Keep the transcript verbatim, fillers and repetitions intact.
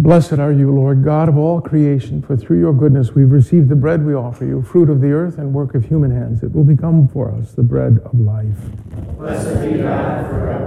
Blessed are you, Lord God of all creation, for through your goodness we've received the bread we offer you, fruit of the earth and work of human hands. It will become for us the bread of life. Blessed be God forever.